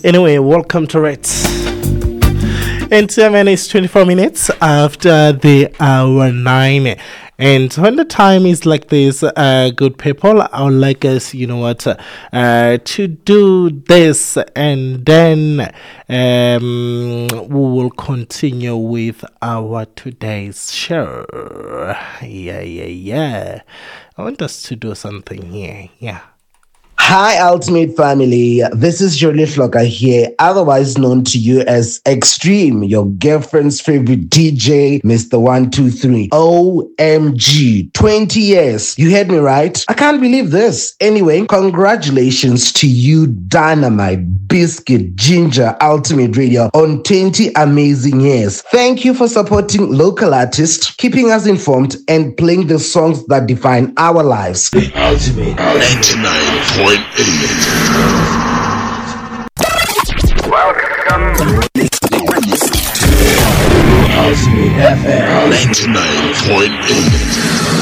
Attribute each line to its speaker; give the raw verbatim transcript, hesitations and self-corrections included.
Speaker 1: Anyway, welcome to it. And seven is twenty-four minutes after the hour nine. And when the time is like this, uh, good people, I would like us, you know what, uh, to do this, and then um, we will continue with our today's show. Yeah, yeah, yeah. I want us to do something here. Yeah.
Speaker 2: Hi, Ultimate family. This is Jolie Flocker here, otherwise known to you as Extreme, your girlfriend's favorite D J, Mister one two three. O M G, twenty years. You heard me right? I can't believe this. Anyway, congratulations to you, Dynamite, Biscuit, Ginger, Ultimate Radio, on twenty amazing years. Thank you for supporting local artists, keeping us informed, and playing the songs that define our lives.
Speaker 3: The Ultimate ninety-nine point eight. Welcome to Ultimate F M ninety-nine point eight.